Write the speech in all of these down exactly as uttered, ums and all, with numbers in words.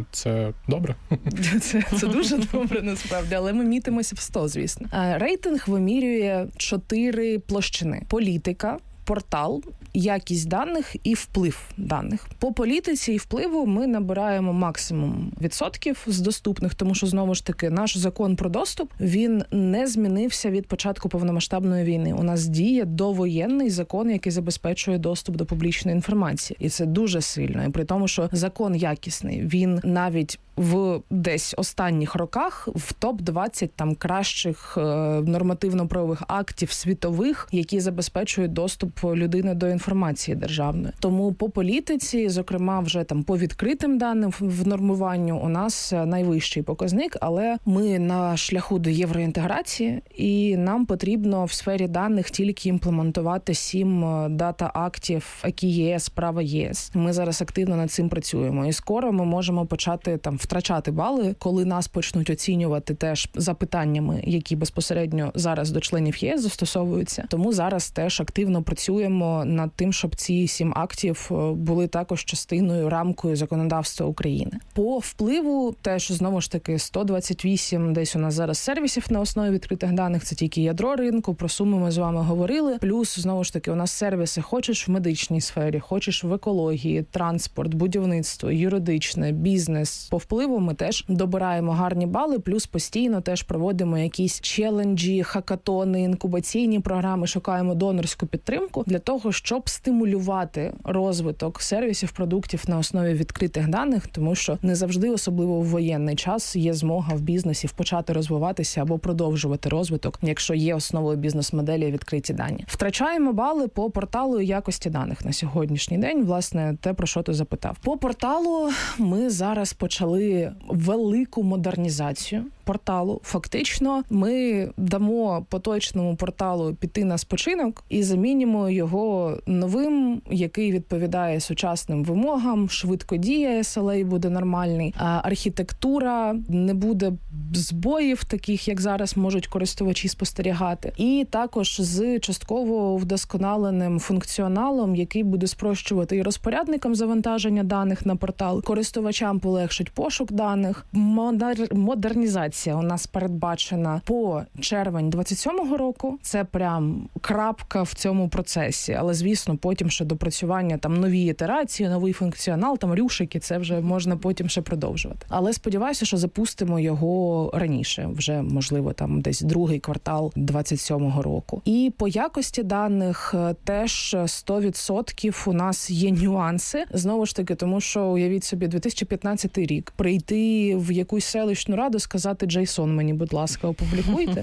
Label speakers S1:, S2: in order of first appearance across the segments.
S1: це добре.
S2: Це, це дуже добре, насправді, але ми мітимося в сто, звісно. Рейтинг вимірює чотири площини. Політика, портал, якість даних і вплив даних. По політиці і впливу ми набираємо максимум відсотків з доступних, тому що, знову ж таки, наш закон про доступ, він не змінився від початку повномасштабної війни. У нас діє довоєнний закон, який забезпечує доступ до публічної інформації. І це дуже сильно. І при тому, що закон якісний, він навіть в десь останніх роках в топ двадцять там кращих е, нормативно-правових актів світових, які забезпечують доступ людини до інформації державної. Тому по політиці, зокрема, вже там по відкритим даним в нормуванню у нас найвищий показник, але ми на шляху до євроінтеграції, і нам потрібно в сфері даних тільки імплементувати сім дата-актів АКІ ЄС, права ЄС. Ми зараз активно над цим працюємо. І скоро ми можемо почати там втрачати бали, коли нас почнуть оцінювати теж за питаннями, які безпосередньо зараз до членів ЄС застосовуються. Тому зараз теж активно працюємо над тим, щоб ці сім актів були також частиною, рамкою законодавства України. По впливу теж, знову ж таки, сто двадцять вісім десь у нас зараз сервісів на основі відкритих даних, це тільки ядро ринку, про суми ми з вами говорили. Плюс, знову ж таки, у нас сервіси, хочеш в медичній сфері, хочеш в екології, транспорт, будівництво, юридичне, бізнес. По впливу ми теж добираємо гарні бали, плюс постійно теж проводимо якісь челенджі, хакатони, інкубаційні програми, шукаємо донорську підтримку для того, щоб стимулювати розвиток сервісів, продуктів на основі відкритих даних, тому що не завжди, особливо в воєнний час, є змога в бізнесі почати розвиватися або продовжувати розвиток, якщо є основою бізнес-моделі відкриті дані. Втрачаємо бали по порталу і якості даних на сьогоднішній день, власне, те, про що ти запитав. По порталу ми зараз почали велику модернізацію порталу. Фактично, ми дамо поточному порталу піти на спочинок і замінимо його новим, який відповідає сучасним вимогам, швидко діє, ес ел ей буде нормальний, а архітектура, не буде збоїв таких, як зараз можуть користувачі спостерігати. І також з частково вдосконаленим функціоналом, який буде спрощувати і розпорядникам завантаження даних на портал, користувачам полегшить пошук даних. Модер... Модернізація у нас передбачена по червень двадцять сьомого року. Це прям крапка в цьому процесі. Але, звісно, потім ще допрацювання, там нові ітерації, новий функціонал, там рюшики, це вже можна потім ще продовжувати. Але сподіваюся, що запустимо його раніше, вже, можливо, там десь другий квартал двадцять сьомого року. І по якості даних теж сто відсотків у нас є нюанси. Знову ж таки, тому що, уявіть собі, дві тисячі п'ятнадцятий рік, прийти в якусь селищну раду, сказати JSON мені, будь ласка, опублікуйте.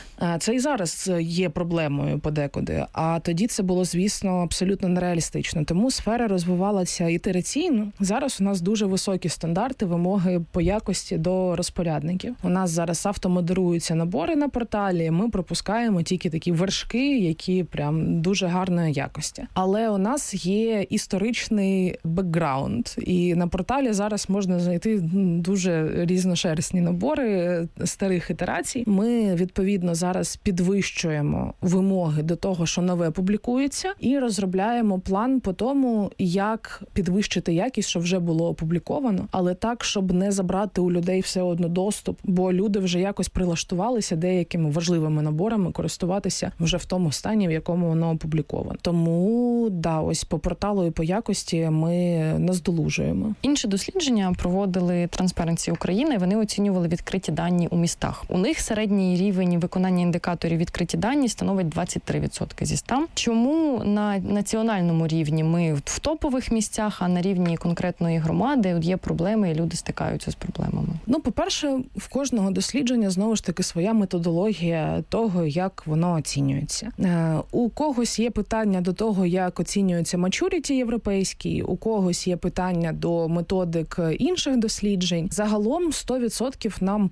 S2: Це і зараз є проблемою подекуди, а тоді це було, звісно, абсолютно нереалістично. Тому сфера розвивалася ітераційно. Зараз у нас дуже високі стандарти, вимоги по якості до розпорядників. У нас зараз автомодеруються набори на порталі, ми пропускаємо тільки такі вершки, які прям дуже гарної якості. Але у нас є історичний бекграунд, і на порталі зараз можна знайти дуже різношерстні набори старих ітерацій. Ми, відповідно, зараз підвищуємо вимоги до того, що нове публікується, і розробляємо план по тому, як підвищити якість, що вже було опубліковано, але так, щоб не забрати у людей все одно доступ, бо люди вже якось прилаштувалися деякими важливими наборами користуватися вже в тому стані, в якому воно опубліковано. Тому, да, ось по порталу і по якості ми наздолужуємо.
S3: Інші дослідження проводили Transparency Україна, і вони оцінювали відкриті дані у містах. У них середній рівень виконання індикаторів відкриті дані становить двадцять три відсотки зі ста. Чому на національному рівні ми в топових місцях, а на рівні конкретної громади є проблеми і люди стикаються з проблемами?
S2: Ну, по-перше, в кожного дослідження, знову ж таки, своя методологія того, як воно оцінюється. У когось є питання до того, як оцінюється maturity європейський, у когось є питання до методик інших досліджень. Загалом сто відсотків нам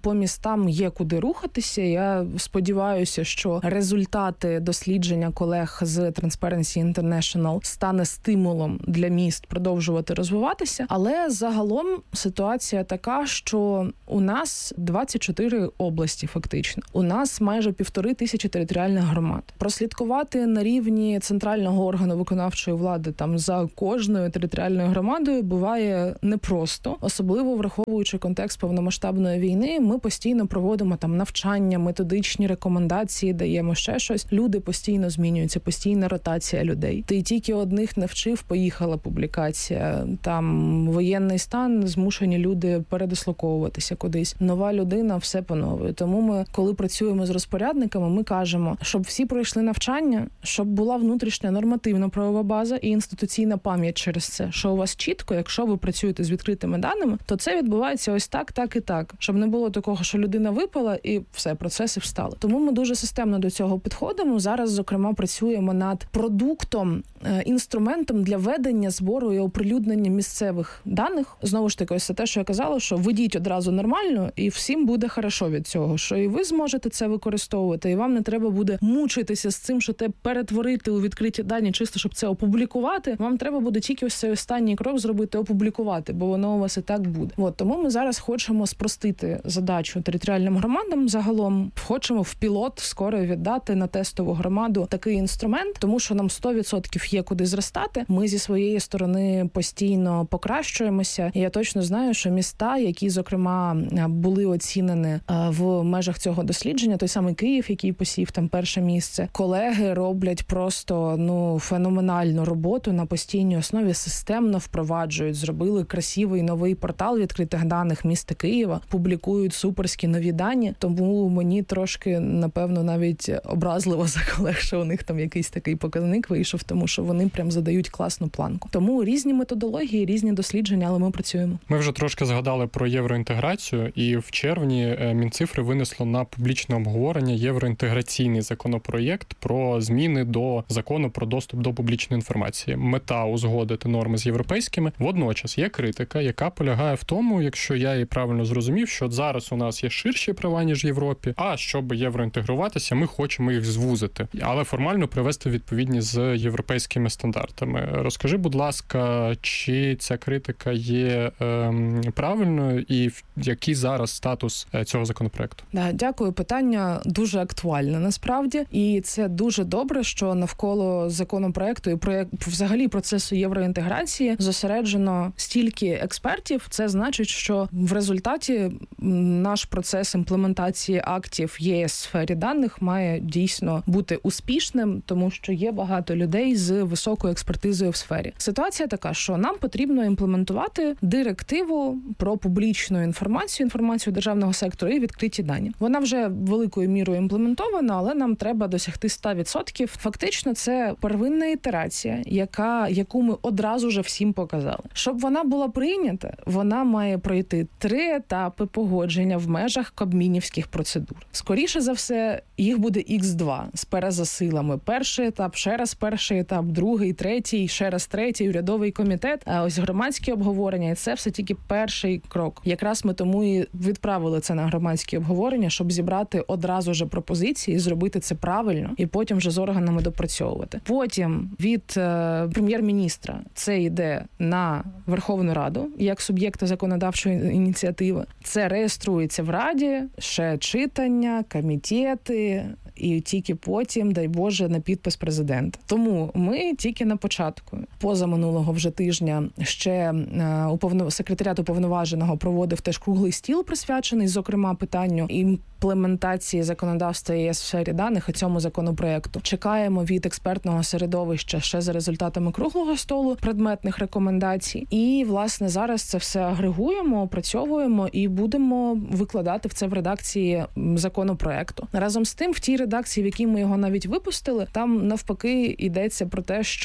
S2: по містам є куди рухатися. Я сподіваюся, що результати дослідження колег з Transparency International стане стимулом для міст продовжувати розвиватися. Але загалом ситуація така, що у нас двадцять чотири області фактично. У нас майже півтори тисячі територіальних громад. Прослідкувати на рівні центрального органу виконавчої влади там за кожною територіальною громадою буває непросто, особливо враховуючи контекст повномасштабної війни. Ми постійно проводимо там навчання, методичні рекомендації, даємо ще щось. Люди постійно змінюються, постійна ротація людей. Ти тільки одних навчив, поїхала публікація. Там воєнний стан, змушені люди передислоковуватися кудись. Нова людина, все по-новому. Тому ми, коли працюємо з розпорядниками, ми кажемо, щоб всі пройшли навчання, щоб була внутрішня нормативно-правова база і інституційна пам'ять через це. Що у вас чітко, якщо ви працюєте з відкритими даними, то це відбувається ось так, так і так. Щоб не було такого, що людина випала і все, процеси встали. Тому ми дуже системно до цього підходимо. Зараз, зокрема, працюємо над продуктом, інструментом для ведення, збору і оприлюднення місцевих даних. Знову ж таки, ось це те, що я казала, що ведіть одразу нормально, і всім буде хорошо від цього, що і ви зможете це використовувати, і вам не треба буде мучитися з цим, що те перетворити у відкриті дані, чисто щоб це опублікувати. Вам треба буде тільки ось цей останній крок зробити, опублікувати, бо воно у вас і так буде. От, тому ми зараз хочемо спростити задачу територіальним громадам загалом. Хочемо в пілот скоро віддати на тестову громаду такий інструмент, тому що нам сто відсотків є куди зростати. Ми зі своєї сторони постійно покращуємося. І я точно знаю, що міста, які, зокрема, були оцінені в межах цього дослідження, той самий Київ, який посів там перше місце, колеги роблять просто ну феноменальну роботу на постійній основі, системно впроваджують, зробили красивий новий портал відкритих даних міста Києва, публікують суперські нові дані, тому мені трошки, напевно, навіть образливо за колег, що у них там якийсь такий показник вийшов, тому що вони прям задають класну планку. Тому різні методології, різні дослідження, але ми працюємо.
S1: Ми вже трошки згадали про євроінтеграцію, і в червні Мінцифри винесло на публічне обговорення євроінтеграційний законопроєкт про зміни до закону про доступ до публічної інформації. Мета узгодити норми з європейськими. Водночас є критика, яка полягає в тому, якщо я її правильно зрозумів, що зараз у нас є ширші права, ніж в Європі, а щоб євроінтегруватися, ми хочемо їх звузити, але формально привести відповідні з європейськими стандартами. Розкажи, будь ласка, чи ця критика є ем, правильною і який зараз статус цього законопроекту?
S2: Да, дякую. Питання дуже актуальне насправді, і це дуже добре, що навколо законопроекту і проєкт взагалі процесу євроінтеграції зосереджено стільки експертів. Це значить, що в результаті наш процес імплементації актів ЄС в сфері даних має дійсно бути успішним, тому що є багато людей з високою експертизою в сфері. Ситуація така, що нам потрібно імплементувати директиву про публічну інформацію, інформацію державного сектору і відкриті дані. Вона вже великою мірою імплементована, але нам треба досягти сто відсотків. Фактично, це первинна ітерація, яка, яку ми одразу же всім показали. Щоб вона була прийнята, вона має пройти три етапи погодження в межах кабмінівських процедур. Скоріше за все, їх буде ікс два з перезасилами. Перший етап, ще раз перший етап, другий, третій, ще раз третій, урядовий комітет, а ось громадські обговорення, і це все тільки перший крок. Якраз ми тому і відправили це на громадські обговорення, щоб зібрати одразу же пропозиції, зробити це правильно, і потім вже з органами допрацьовувати. Потім від е, прем'єр-міністра це йде на Верховну Раду, як суб'єкта законодавчої ініціативи. Це реєструється в Раді, ще читання, комітети, і тільки потім, дай Боже, на підпис президента. Тому ми тільки на початку. Позаминулого вже тижня ще уповно... секретаріат уповноваженого проводив теж круглий стіл, присвячений, зокрема, питанню імплементації законодавства ЄС в сфері даних і цьому законопроекту. Чекаємо від експертного середовища ще за результатами круглого столу предметних рекомендацій. І, власне, зараз це все агрегуємо, опрацьовуємо і будемо викладати в це в редакції законопроекту. Разом з тим, в тій редакції, в якій ми його навіть випустили, там навпаки йдеться про те, що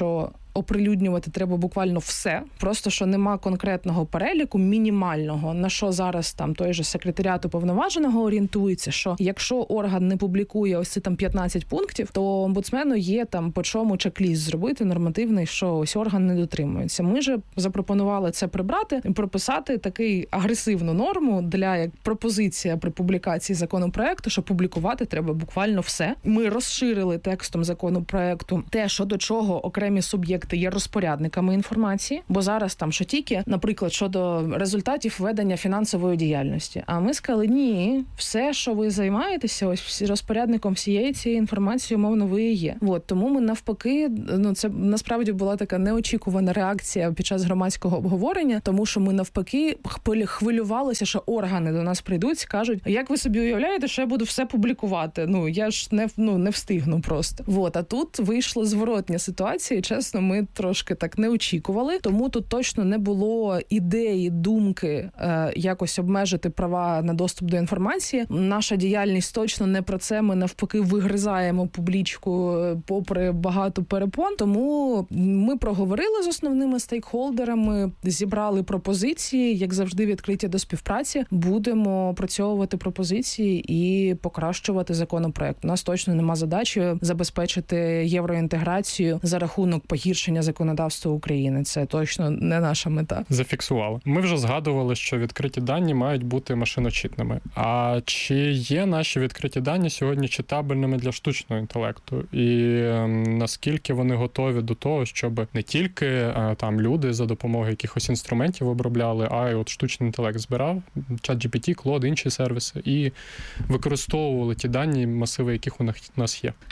S2: оприлюднювати треба буквально все, просто що нема конкретного переліку, мінімального, на що зараз там той же секретаріат уповноваженого орієнтується, що якщо орган не публікує ось ці там п'ятнадцять пунктів, то омбудсмену є там по чому чек-ліст зробити нормативний, що ось орган не дотримується. Ми же запропонували це прибрати і прописати такий агресивну норму для як пропозиція при публікації законопроекту, що публікувати треба буквально все. Ми розширили текстом законопроекту те, що до чого окремі суб'єкти є розпорядниками інформації, бо зараз там що тільки, наприклад, щодо результатів ведення фінансової діяльності. А ми сказали, ні, все, що ви займаєтеся, ось всі розпорядником всієї цієї інформації, умовно, ви і є. От, тому ми навпаки, ну це насправді була така неочікувана реакція під час громадського обговорення, тому що ми навпаки хвилювалися, що органи до нас прийдуть, скажуть, як ви собі уявляєте, що я буду все публікувати? Ну, я ж не, ну, не встигну просто. Вот, а тут вийшла зворотня ситуація, і, чесно, ми трошки так не очікували, тому тут точно не було ідеї, думки е, якось обмежити права на доступ до інформації. Наша діяльність точно не про це, ми навпаки вигризаємо публічку попри багато перепон, тому ми проговорили з основними стейкхолдерами, зібрали пропозиції, як завжди відкриті до співпраці, будемо опрацьовувати пропозиції і покращувати законопроект. У нас точно нема задачі забезпечити євроінтеграцію за рахунок погіршення законодавства України. Це точно не наша мета.
S1: Зафіксували. Ми вже згадували, що відкриті дані мають бути машиночитними. А чи є наші відкриті дані сьогодні читабельними для штучного інтелекту? І е, наскільки вони готові до того, щоб не тільки е, там люди за допомогою якихось інструментів обробляли, а й от штучний інтелект збирав, ChatGPT, Claude, інші сервіси, і використовували ті дані, масиви, яких у нас є?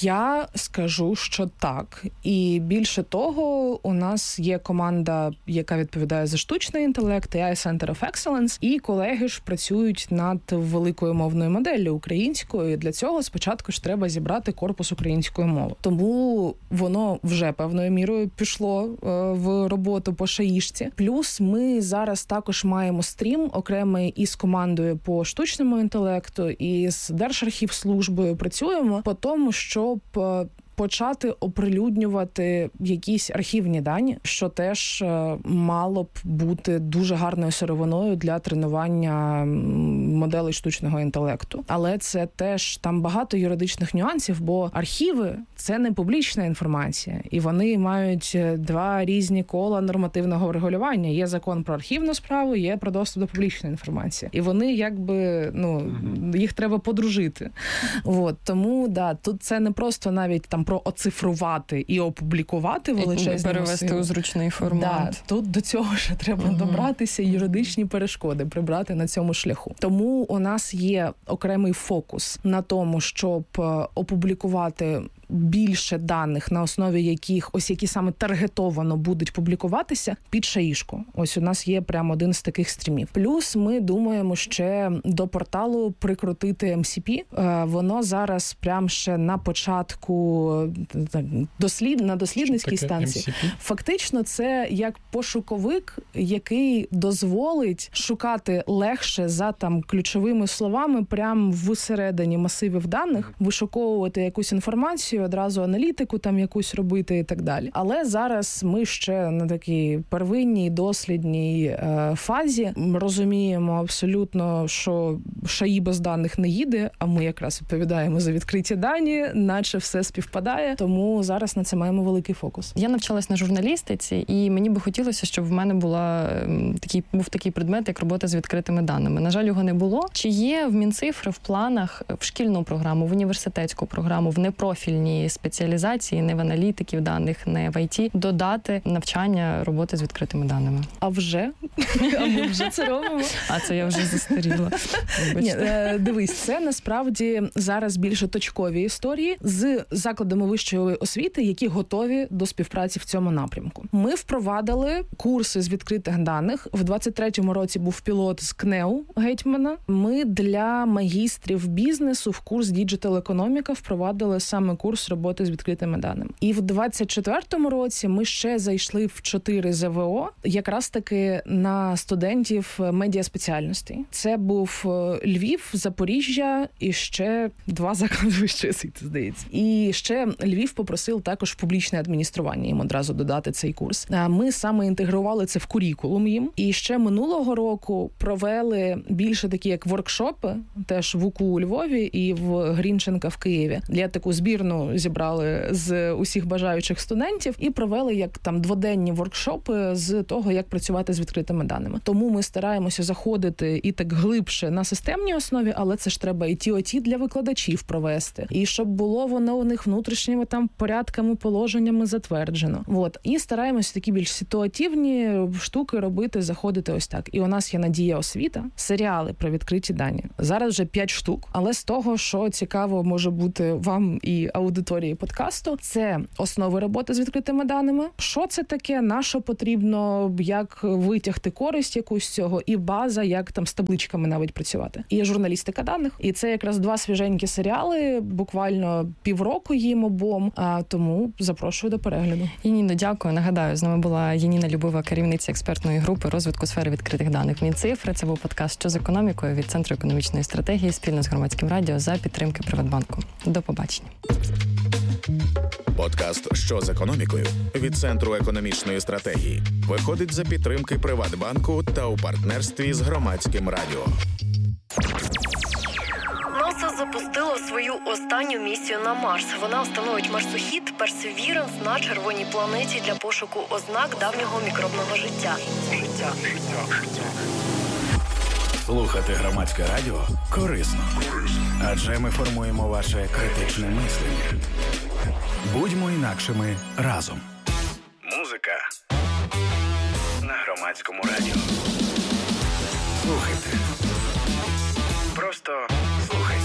S2: Я скажу, що так. І більше того, у нас є команда, яка відповідає за штучний інтелект, ей ай Center of Excellence, і колеги ж працюють над великою мовною моделлю українською. Для цього спочатку ж треба зібрати корпус української мови. Тому воно вже певною мірою пішло в роботу по шаїшці. Плюс ми зараз також маємо стрім окремий із командою по штучному інтелекту, і з Держархівслужбою працюємо по тому, щоб почати оприлюднювати якісь архівні дані, що теж мало б бути дуже гарною сировиною для тренування моделей штучного інтелекту. Але це теж там багато юридичних нюансів, бо архіви – це не публічна інформація, і вони мають два різні кола нормативного врегулювання. Є закон про архівну справу, є про доступ до публічної інформації. І вони якби, ну, їх треба подружити. От, тому, да, тут це не просто навіть там про оцифрувати і опублікувати величезні масиви.
S3: Перевести у зручний формат.
S2: Да, тут до цього ще треба uh-huh. добратися, юридичні перешкоди прибрати на цьому шляху. Тому у нас є окремий фокус на тому, щоб опублікувати більше даних, на основі яких, ось які саме таргетовано будуть публікуватися під шаїшку. Ось у нас є прямо один з таких стрімів. Плюс ми думаємо ще до порталу прикрутити ем сі пі. Воно зараз прямо ще на початку дослід, на дослідницькій станції. ем сі пі? Фактично це як пошуковик, який дозволить шукати легше за там ключовими словами прямо всередині масивів даних, вишуковувати якусь інформацію, одразу аналітику там якусь робити і так далі. Але зараз ми ще на такій первинній, дослідній е, фазі розуміємо абсолютно, що шаї без даних не їде, а ми якраз відповідаємо за відкриті дані, наче все співпадає, тому зараз на це маємо великий фокус.
S3: Я навчалась на журналістиці, і мені би хотілося, щоб в мене була такий, був такий предмет, як робота з відкритими даними. На жаль, його не було. Чи є в Мінцифри в планах в шкільну програму, в університетську програму, в непрофільні спеціалізації, не в аналітиків даних, не в ай ті, додати навчання роботи з відкритими даними?
S2: А вже? А ми вже це робимо.
S3: А це я вже застаріла.
S2: Ні, дивись, це насправді зараз більше точкові історії з закладами вищої освіти, які готові до співпраці в цьому напрямку. Ми впровадили курси з відкритих даних. В двадцять третьому році був пілот з КНЕУ Гетьмана. Ми для магістрів бізнесу в курс діджитал економіка впровадили саме курс курс роботи з відкритими даними. І в двадцять четвертому році ми ще зайшли в чотири ЗВО, якраз таки на студентів медіаспеціальностей. Це був Львів, Запоріжжя і ще два заклади вищої освіти, здається. І ще Львів попросив також в публічне адміністрування їм одразу додати цей курс. Ми саме інтегрували це в курікулум їм. І ще минулого року провели більше такі як воркшопи, теж в УКУ у Львові і в Грінченка в Києві. Для таку збірну зібрали з усіх бажаючих студентів і провели як там дводенні воркшопи з того, як працювати з відкритими даними. Тому ми стараємося заходити і так глибше на системній основі, але це ж треба і ті оті для викладачів провести. І щоб було воно у них внутрішніми там порядками, положеннями затверджено. От. І стараємося такі більш ситуативні штуки робити, заходити ось так. І у нас є Надія Освіта, серіали про відкриті дані. Зараз вже п'ять штук, але з того, що цікаво може бути вам і аудиторії подкасту, це основи роботи з відкритими даними. Що це таке, на що потрібно, як витягти користь якусь з цього, і база, як там з табличками навіть працювати. І журналістика даних. І це якраз два свіженькі серіали, буквально півроку їм обом, а тому запрошую до перегляду.
S3: Яніно, дякую. Нагадаю, з нами була Яніна Любива, керівниця експертної групи розвитку сфери відкритих даних Мінцифри. Це був подкаст «Що з економікою» від Центру економічної стратегії спільно з Громадським радіо за підтримки Приватбанку. До побачення.
S4: Подкаст «Що з економікою» від Центру економічної стратегії виходить за підтримки Приватбанку та у партнерстві з Громадським радіо.
S5: НАСА запустило свою останню місію на Марс. Вона встановить марсохід Perseverance на червоній планеті для пошуку ознак давнього мікробного життя. Життя.
S6: Слухати Громадське радіо корисно. Адже ми формуємо ваше критичне мислення. Будьмо інакшими разом. Музика на Громадському радіо. Слухайте.